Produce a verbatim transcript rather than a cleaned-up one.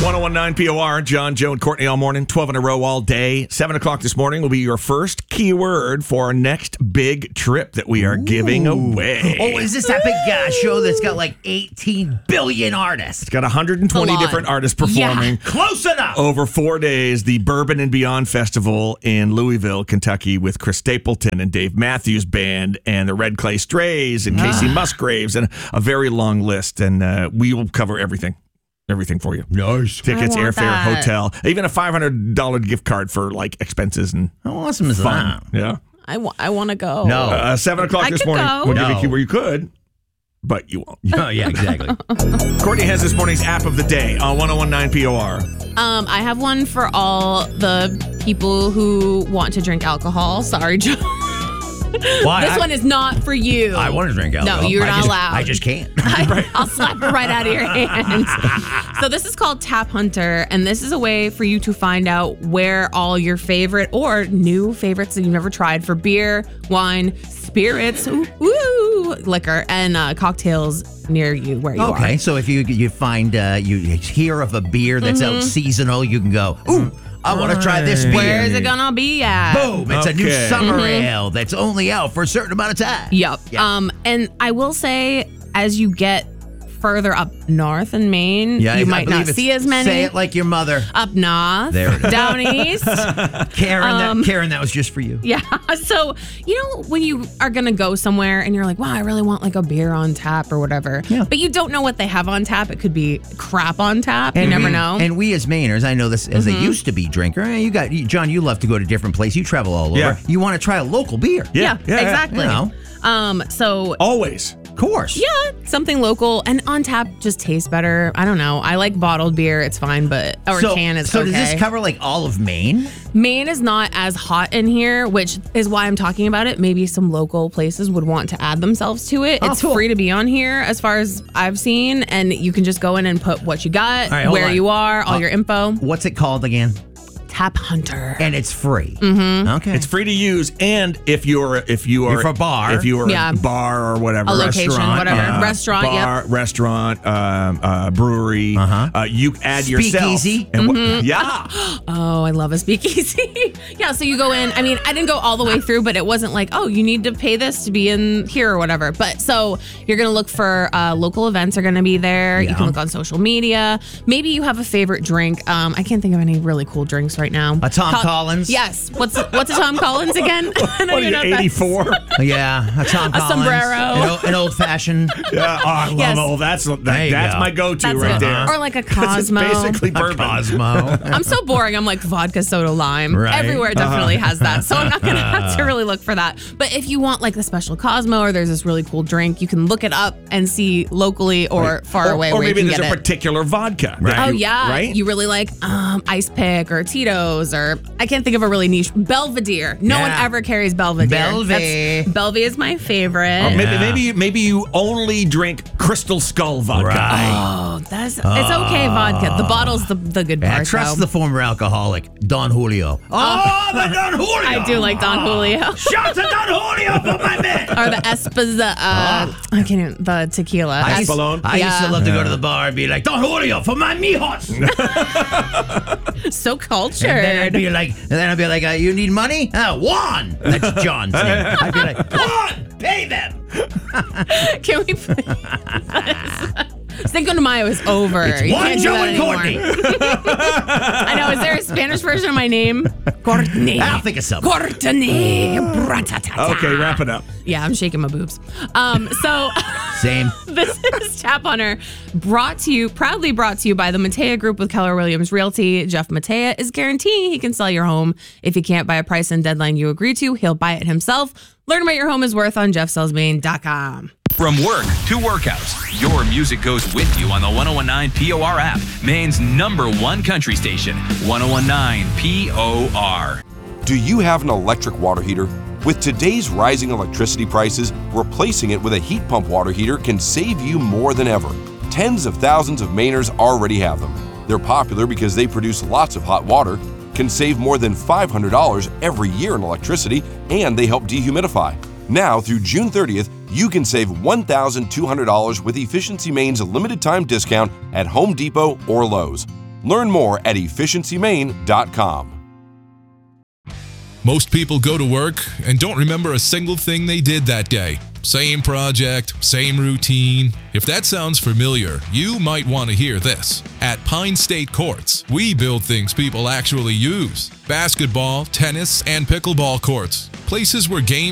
one oh one point nine P O R, John, Joe, and Courtney all morning, twelve in a row all day. seven o'clock this morning will be your first keyword for our next big trip that we are Ooh. giving away. Oh, is this that big uh, show that's got like eighteen billion artists? It's got one hundred twenty different artists performing. Yeah, close enough. Over four days, the Bourbon and Beyond Festival in Louisville, Kentucky, with Chris Stapleton and Dave Matthews Band and the Red Clay Strays and Casey Musgraves and a very long list. And uh, we will cover everything. Everything for you. Nice. Tickets, airfare, that. hotel, even a five hundred dollars gift card for like expenses and How awesome is fun. that? Yeah. I, w- I want to go. No. Uh, seven o'clock I this could morning. go. We'll give you No. a key where you could, but you won't. Oh, yeah, exactly. Courtney has this morning's app of the day on one oh one point nine P O R. Um, I have one for all the people who want to drink alcohol. Sorry, Joe. Why? This I, one is not for you. I want to drink alcohol. No, you're I not just, allowed. I just can't. I, I'll slap it right out of your hands. So this is called Tap Hunter, and this is a way for you to find out where all your favorite or new favorites that you've never tried for beer, wine, spirits, ooh, ooh, liquor, and uh, cocktails near you where you are. Okay, so if you you find uh, you hear of a beer that's Mm-hmm. out seasonal, you can go, ooh, I want to try this beer. Where is it gonna be at? Boom! It's a new Okay. summer Mm-hmm. ale that's only out for a certain amount of time. Yep. Yeah. Um, and I will say, as you get further up north in Maine, Yeah, you I might believe not it's- see as many. Say it like your mother, Up north, There it is. down east. Karen. Um, that, Karen, that was just for you. Yeah. So, you know, when you are going to go somewhere and you're like, wow, I really want like a beer on tap or whatever, Yeah. but you don't know what they have on tap. It could be crap on tap. You never we, know. And we as Mainers, I know this as a used to be drinker. eh, You got you, John. You love to go to different places. You travel all over. Yeah. You want to try a local beer. Yeah, yeah, yeah. exactly. You know. Um, so Always. Of course. yeah, something local and on tap just tastes better. I don't know. I like bottled beer. It's fine, but or so, can is so okay. does this cover like all of Maine? Maine is not as hot in here, which is why I'm talking about it. Maybe some local places would want to add themselves to it. Oh, It's cool. free to be on here as far as I've seen, and you can just go in and put what you got, All right, hold where on. you are, all Uh, your info. What's it called again? Tap Hunter. And it's free. Mm-hmm. Okay. It's free to use, and if you're if you are If a bar. if you are Yeah. a bar or whatever, A location, restaurant, whatever. uh, Restaurant, bar, restaurant, um, uh, brewery, Uh-huh. uh, you add yourself. Speakeasy. And wha- Mm-hmm. yeah, Oh, I love a speakeasy. Yeah, so you go in. I mean, I didn't go all the way through, but it wasn't like, oh, you need to pay this to be in here or whatever. But so you're going to look for uh, local events are going to be there. You Yeah. can look on social media. Maybe you have a favorite drink. Um, I can't think of any really cool drinks right now. A Tom Co- Collins? Yes. What's what's a Tom Collins again? I know what are you're you, not that- eighty-four? Yeah, a Tom A Collins. sombrero. An, o- an old fashioned. Yeah, oh, I love Yes. it. That's that, There you that's go. my go-to That's right it. there. Or like a 'Cause it's Cosmo. basically bourbon. Cosmo. I'm so boring. I'm like vodka, soda, lime. Right. Everywhere definitely has that. So I'm not going to have to really look for that. But if you want like the special Cosmo or there's this really cool drink, you can look it up and see locally or far or, away or where maybe you there's can a get it. particular vodka. Right. that Oh you- yeah, right. you really like um, Ice Pick or Tito's or I can't think of a really niche Belvedere. No one Yeah. ever carries Belvedere. Belvy. That's- Belvy is my favorite. Or maybe Yeah. maybe you, maybe you only drink Crystal Skull vodka. Right. Oh, that's it's okay vodka. The bottle's the the good Yeah, part. trust though. the former alcoholic, Don Julio. Oh, the Don Julio. I do like Don Julio. Shout to Don Julio for my man. Or the Esposa, uh, I can't even, the tequila. I Es- used, Espolón? I used to Yeah. love to go to the bar and be like, Don Julio for my mijos. so cultured. And then I'd be like, and then I'd be like, uh, you need money? Uh, Juan. That's John's name. I'd be like, Juan, pay them. Can we please? Cinco de Mayo is over. It's You Juan, can't do Joe, that and anymore. Courtney. I know. Is there a Spanish version of my name? Courtney. I'll think of something. Courtney. Bra-ta-ta-ta. Okay, wrap it up. Yeah, I'm shaking my boobs. Um, so Same. this is Tap Hunter, brought to you, proudly brought to you by the Matea Group with Keller Williams Realty. Jeff Matea is guaranteeing he can sell your home. If he can't buy a price and deadline you agree to, he'll buy it himself. Learn what your home is worth on jeff sells maine dot com. From work to workouts, your music goes with you on the one oh one nine P O R app, Maine's number one country station, one oh one nine P O R. Do you have an electric water heater? With today's rising electricity prices, replacing it with a heat pump water heater can save you more than ever. Tens of thousands of Mainers already have them. They're popular because they produce lots of hot water, can save more than five hundred dollars every year in electricity, and they help dehumidify. Now, through June thirtieth, you can save one thousand two hundred dollars with Efficiency Maine's limited time discount at Home Depot or Lowe's. Learn more at efficiency maine dot com. Most people go to work and don't remember a single thing they did that day. Same project, same routine. If that sounds familiar, you might want to hear this. At Pine State Courts, we build things people actually use. Basketball, tennis, and pickleball courts. Places where games